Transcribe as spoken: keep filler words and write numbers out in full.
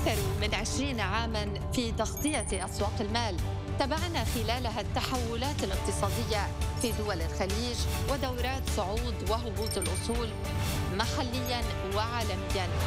أكثر من عشرين عاماً في تغطية أسواق المال، تابعنا خلالها التحولات الاقتصادية في دول الخليج ودورات صعود وهبوط الأصول محلياً وعالمياً.